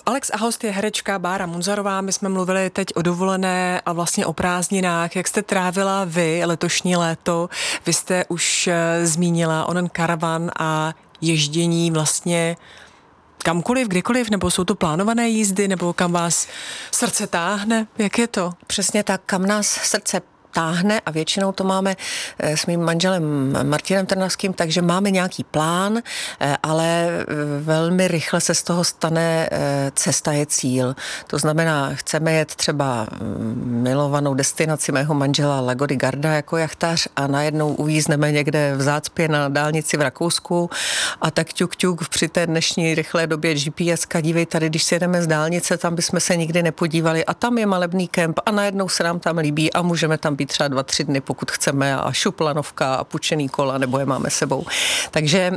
Alex a host je herečka Bára Munzarová. My jsme mluvili teď o dovolené a vlastně o prázdninách. Jak jste trávila vy letošní léto? Vy jste už zmínila onen karavan a ježdění vlastně kamkoliv, kdykoliv, nebo jsou to plánované jízdy, nebo kam vás srdce táhne? Jak je to? Přesně tak, kam nás srdce táhne a většinou to máme s mým manželem Martinem Trnavským, takže máme nějaký plán, ale velmi rychle se z toho stane cesta je cíl. To znamená, chceme jet třeba milovanou destinaci mého manžela Lago di Garda jako jachtař a najednou uvízneme někde v zácpě na dálnici v Rakousku a tak ťuk při té dnešní rychlé době GPS-ka, dívej tady, když si jedeme z dálnice, tam bychom se nikdy nepodívali a tam je malebný kemp a najednou se nám tam líbí a můžeme tam být třeba 2-3 dny, pokud chceme a šuplanovka a pučený kola, nebo je máme sebou. Takže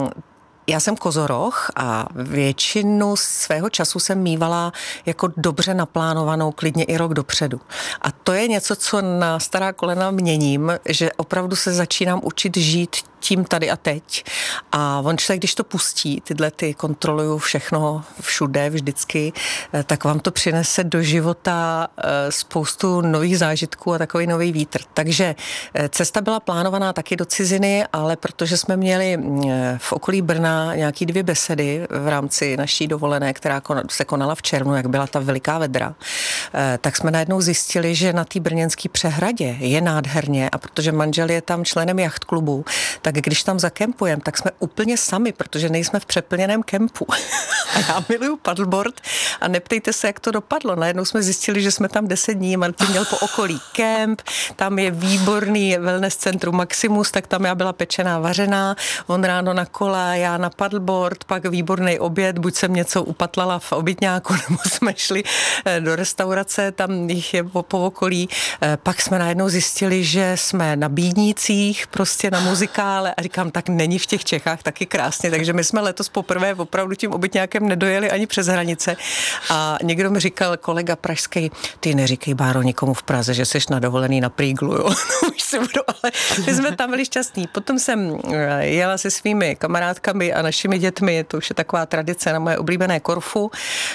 já jsem kozoroch a většinu svého času jsem mívala jako dobře naplánovanou, klidně i rok dopředu. A to je něco, co na stará kolena měním, že opravdu se začínám učit žít tím tady a teď. A on člověk, když to pustí, tyhle ty kontroluju všechno všude, vždycky, tak vám to přinese do života spoustu nových zážitků a takový nový vítr. Takže cesta byla plánovaná taky do ciziny, ale protože jsme měli v okolí Brna nějaký 2 besedy v rámci naší dovolené, která se konala v červnu, jak byla ta veliká vedra, tak jsme najednou zjistili, že na té brněnské přehradě je nádherně a protože manžel je tam členem jachtklubu, tak když tam zakempujeme, tak jsme úplně sami, protože nejsme v přeplněném kempu. A já miluju paddleboard a neptejte se, jak to dopadlo. Najednou jsme zjistili, že jsme tam 10 dní, Martin měl po okolí kemp, tam je výborný wellness centrum Maximus, tak tam já byla pečená, vařená, on ráno na kola, já na paddleboard, pak výborný oběd, buď jsem něco upatlala v obytňáku, nebo jsme šli do restaurace, tam jich je po okolí. Pak jsme najednou zjistili, že jsme na Bídnicích, prostě na muzikále a říkám, tak není v těch Čechách taky krásně, takže my jsme letos poprvé opravdu tím obytňákem nedojeli ani přes hranice a někdo mi říkal, kolega pražský, ty neříkej, Báro, nikomu v Praze, že jsi na dovolený na Prýglu, jo. Už si budu, ale my jsme tam byli šťastní. Potom jsem jela se svými kamarádkami a našimi dětmi, to už je taková tradice na moje oblíbené Korfu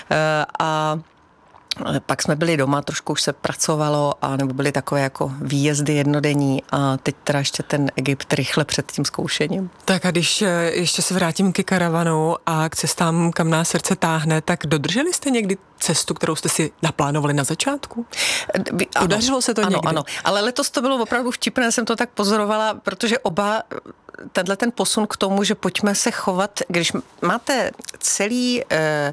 a pak jsme byli doma, trošku už se pracovalo a nebo byly takové jako výjezdy jednodenní a teď teda ještě ten Egypt rychle před tím zkoušením. Tak a když ještě se vrátím ke karavanu a k cestám, kam nás srdce táhne, tak dodrželi jste někdy cestu, kterou jste si naplánovali na začátku? Podařilo se to někdy? Ano, ale letos to bylo opravdu vtipné, jsem to tak pozorovala, protože oba ten posun k tomu, že pojďme se chovat, když máte celý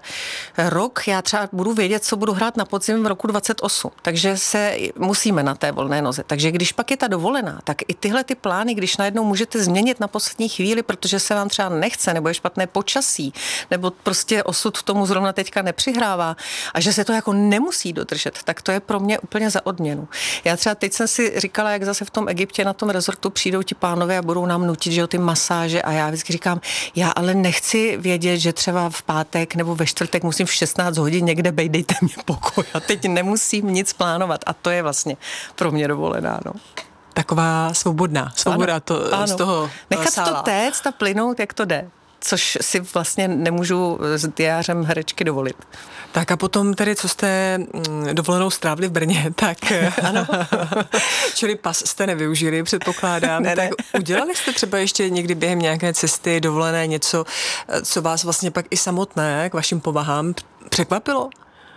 rok, já třeba budu vědět, co budu hrát na podzim v roku 28, takže se musíme na té volné noze. Takže když pak je ta dovolená, tak i tyhle ty plány, když najednou můžete změnit na poslední chvíli, protože se vám třeba nechce, nebo je špatné počasí, nebo prostě osud tomu zrovna teďka nepřihrává a že se to jako nemusí dodržet, tak to je pro mě úplně za odměnu. Já třeba teď jsem si říkala, jak zase v tom Egyptě na tom rezortu přijdou ti pánové a budou nám nutit, že ty masáže a já vždycky říkám, já ale nechci vědět, že třeba v pátek nebo ve čtvrtek musím v 16 hodin někde bejt, dejte mě pokoj a teď nemusím nic plánovat a to je vlastně pro mě dovolená, no. Taková svoboda ano. Z toho nechat sála. To téct a plynout, jak to jde. Což si vlastně nemůžu s diářem herečky dovolit. Tak a potom tedy, co jste dovolenou strávili v Brně, tak ano. Čili pas jste nevyužili, předpokládám. Ne. Tak udělali jste třeba ještě někdy během nějaké cesty dovolené něco, co vás vlastně pak i samotné k vašim povahám překvapilo?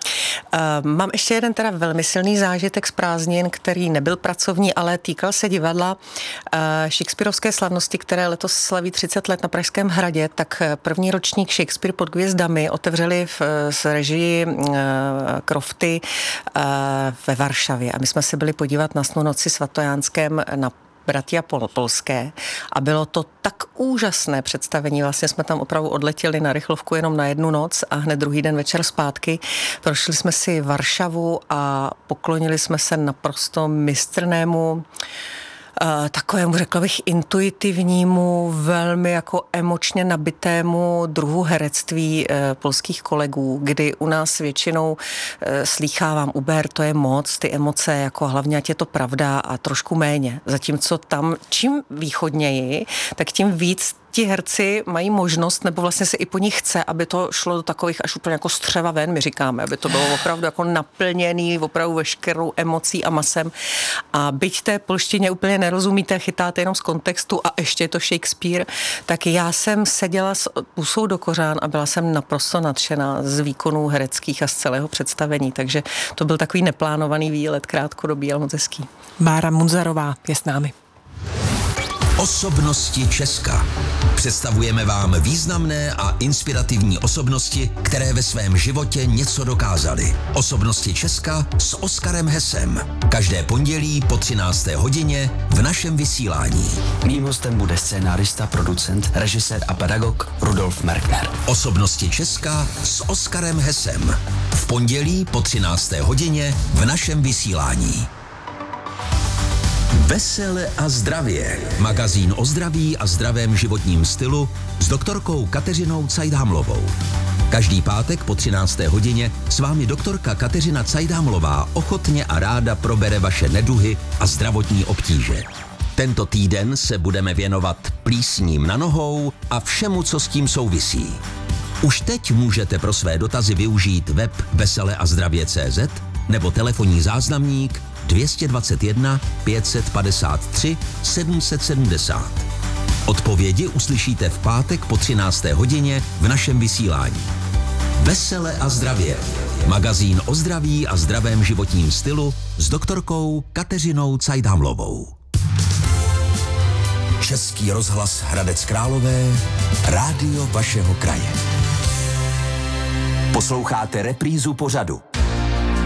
Mám ještě jeden teda velmi silný zážitek z prázdnin, který nebyl pracovní, ale týkal se divadla Shakespearovské slavnosti, které letos slaví 30 let na Pražském hradě, tak první ročník Shakespeare pod hvězdami otevřeli s režii Crofty ve Varšavě a my jsme si byli podívat na Snu noci svatojánském na Bratia Polské a bylo to tak úžasné představení. Vlastně jsme tam opravdu odletěli na rychlovku jenom na 1 noc a hned druhý den večer zpátky. Prošli jsme si Varšavu a poklonili jsme se naprosto mistrnému takovému, řekla bych, intuitivnímu, velmi jako emočně nabitému druhu herectví polských kolegů, kdy u nás většinou slýchávám Uber, to je moc, ty emoce, jako hlavně ať je to pravda a trošku méně. Zatímco tam, čím východněji, tak tím víc ti herci mají možnost, nebo vlastně se i po nich chce, aby to šlo do takových až úplně jako střeva ven, my říkáme, aby to bylo opravdu jako naplněný, opravdu veškerou emocí a masem. A byť té polštině úplně nerozumíte, chytáte jenom z kontextu a ještě je to Shakespeare, tak já jsem seděla s pusou do kořán a byla jsem naprosto nadšená z výkonů hereckých a z celého představení, takže to byl takový neplánovaný výlet, krátkodobý, ale moc hezký. Bára Munzarová je s námi. Osobnosti Česka. Představujeme vám významné a inspirativní osobnosti, které ve svém životě něco dokázaly. Osobnosti Česka s Oskarem Hesem. Každé pondělí po 13. hodině v našem vysílání. Mým hostem bude scénárista, producent, režisér a pedagog Rudolf Merkner. Osobnosti Česka s Oskarem Hesem. V pondělí po 13. hodině v našem vysílání. Vesele a zdravě. Magazín o zdraví a zdravém životním stylu s doktorkou Kateřinou Cajdhamlovou. Každý pátek po 13. hodině s vámi doktorka Kateřina Cajdhamlová ochotně a ráda probere vaše neduhy a zdravotní obtíže. Tento týden se budeme věnovat plísním na nohou a všemu, co s tím souvisí. Už teď můžete pro své dotazy využít web veseleazdravě.cz nebo telefonní záznamník 221 553 770. Odpovědi uslyšíte v pátek po 13. hodině v našem vysílání. Vesele a zdravě. Magazín o zdraví a zdravém životním stylu s doktorkou Kateřinou Cajdhamlovou. Český rozhlas Hradec Králové, rádio vašeho kraje. Posloucháte reprízu pořadu